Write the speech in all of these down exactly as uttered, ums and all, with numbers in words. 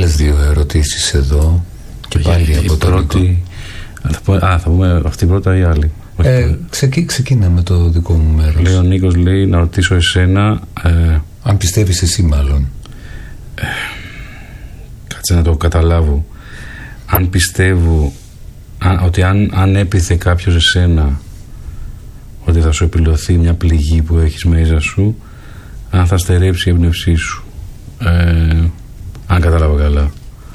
άλλες δύο ερωτήσεις εδώ. Και πάλι η, από η τον πρώτη... Νίκο. Α, θα, α, θα πούμε αυτή πρώτα ή άλλη? Ε, ξεκι, ξεκίνα με το δικό μου μέρος. Λέει ο Νίκος, λέει, να ρωτήσω εσένα... Ε, αν πιστεύεις εσύ μάλλον. Ε, κάτσε να το καταλάβω. Αν πιστεύω α, ότι αν, αν έπιθε κάποιος εσένα ότι θα σου επιλωθεί μια πληγή που έχεις μέσα σου, αν θα στερέψει η έμπνευσή σου. Ε, αν κατάλαβα καλά.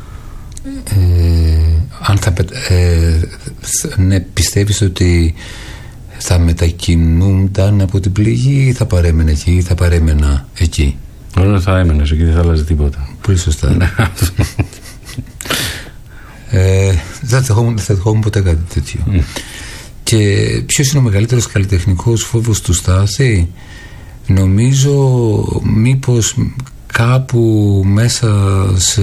Ε, αν θα, ε, ναι, πιστεύεις ότι θα μετακινούνταν από την πληγή ή θα παρέμενε εκεί ή θα παρέμενα εκεί? Όλα θα έμενες εκεί, δεν θα άλλαζε τίποτα. Πολύ σωστά. ε, δεν θα δεχόμουν ποτέ κάτι τέτοιο. Mm. Και ποιος είναι ο μεγαλύτερος καλλιτεχνικός φόβος του Στάθη? Νομίζω μήπως κάπου μέσα σε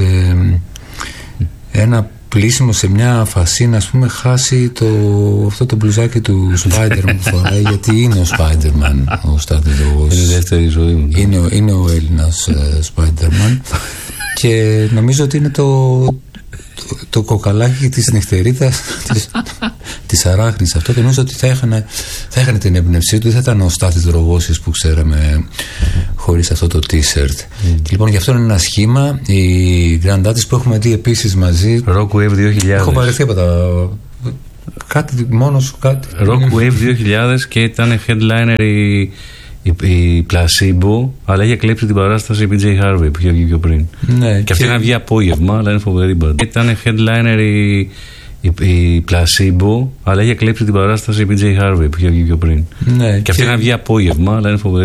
ένα πλήσιμο, σε μια φασίνα, ας πούμε, χάσει το, αυτό το μπλουζάκι του Spider-Man που φοράει, γιατί είναι ο Spider-Man ο Στάθης Δρογός. Είναι η δεύτερη ζωή μου. Είναι, είναι ο Έλληνας uh, Spider-Man. Και νομίζω ότι είναι το, το, το κοκαλάκι της νυχτερίδας της, της αράχνης αυτό, και νομίζω ότι θα έχανε, θα έχανε την έμπνευσή του. Δεν θα ήταν ο Στάθης Δρογώσης που ξέραμε χωρίς αυτό το t-shirt. Mm. Λοιπόν, γι' αυτό είναι ένα σχήμα. Οι Grand Artists που έχουμε δει επίσης μαζί. Rockwave δύο χιλιάδες. Έχω βαρεθεί από τα... κάτι μόνο σου, κάτι. Rockwave δύο χιλιάδες, και ήταν headliner η, η, η Placebo, αλλά είχε κλέψει την παράσταση η πι τζέι Harvey που είχε βγει πιο πριν. Ναι, και, και αυτή είχαν βγει απόγευμα, αλλά είναι φοβερή μπάντα. Ήταν headliner η, η, η Placebo, αλλά είχε κλέψει την παράσταση η πι τζέι Harvey που είχε βγει πιο πριν. Ναι, και αυτή είχαν βγει απόγευμα, αλλά είναι φοβερή.